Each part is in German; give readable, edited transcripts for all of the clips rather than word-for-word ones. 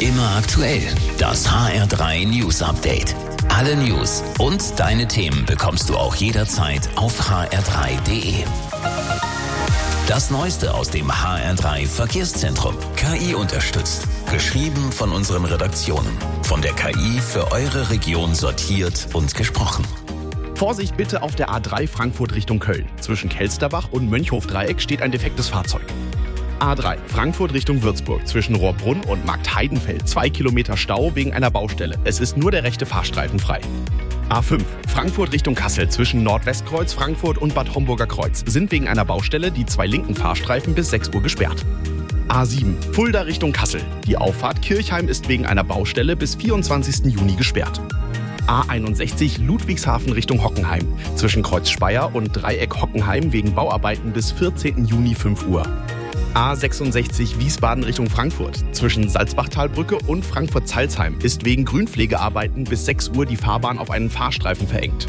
Immer aktuell. Das HR3 News Update. Alle News und deine Themen bekommst du auch jederzeit auf hr3.de. Das Neueste aus dem HR3 Verkehrszentrum. KI unterstützt. Geschrieben von unseren Redaktionen. Von der KI für eure Region sortiert und gesprochen. Vorsicht bitte auf der A3 Frankfurt Richtung Köln. Zwischen Kelsterbach und Mönchhofdreieck steht ein defektes Fahrzeug. A3 Frankfurt Richtung Würzburg. Zwischen Rohrbrunn und Marktheidenfeld 2 Kilometer Stau wegen einer Baustelle. Es ist nur der rechte Fahrstreifen frei. A5 Frankfurt Richtung Kassel. Zwischen Nordwestkreuz Frankfurt und Bad Homburger Kreuz sind wegen einer Baustelle die 2 linken Fahrstreifen bis 6 Uhr gesperrt. A7 Fulda Richtung Kassel. Die Auffahrt Kirchheim ist wegen einer Baustelle bis 24. Juni gesperrt. A61 Ludwigshafen Richtung Hockenheim. Zwischen Kreuz Speyer und Dreieck Hockenheim wegen Bauarbeiten bis 14. Juni 5 Uhr. A66 Wiesbaden Richtung Frankfurt. Zwischen Salzbachtalbrücke und Frankfurt-Salzheim ist wegen Grünpflegearbeiten bis 6 Uhr die Fahrbahn auf einen Fahrstreifen verengt.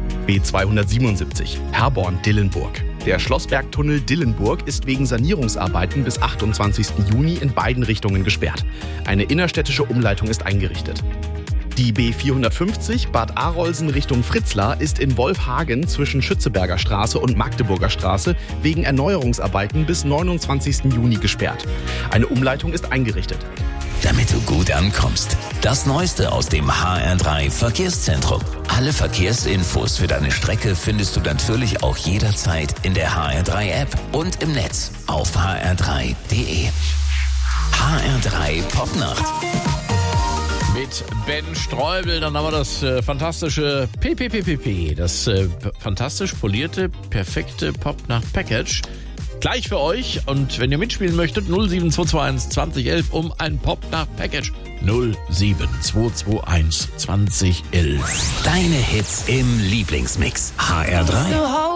B277 Herborn-Dillenburg. Der Schlossbergtunnel Dillenburg ist wegen Sanierungsarbeiten bis 28. Juni in beiden Richtungen gesperrt. Eine innerstädtische Umleitung ist eingerichtet. Die B450 Bad Arolsen Richtung Fritzlar ist in Wolfhagen zwischen Schützeberger Straße und Magdeburger Straße wegen Erneuerungsarbeiten bis 29. Juni gesperrt. Eine Umleitung ist eingerichtet. Damit du gut ankommst. Das Neueste aus dem HR3 Verkehrszentrum. Alle Verkehrsinfos für deine Strecke findest du natürlich auch jederzeit in der HR3-App und im Netz auf hr3.de. HR3 Popnacht. Mit Ben Streubel, dann haben wir das fantastische PPPPP, das fantastisch polierte, perfekte Popnacht-Package. Gleich für euch, und wenn ihr mitspielen möchtet, 07221 2011 um ein Popnacht-Package. 07221 2011. Deine Hits im Lieblingsmix. HR3.